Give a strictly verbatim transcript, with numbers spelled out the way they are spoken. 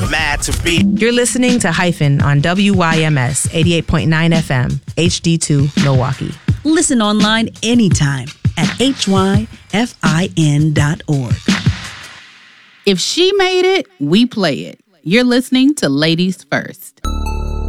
mad to be. You're listening to Hyphen on W Y M S eighty-eight point nine F M, H D two, Milwaukee. Listen online anytime at H Y F I N dot org. If she made it, we play it. You're listening to Ladies First.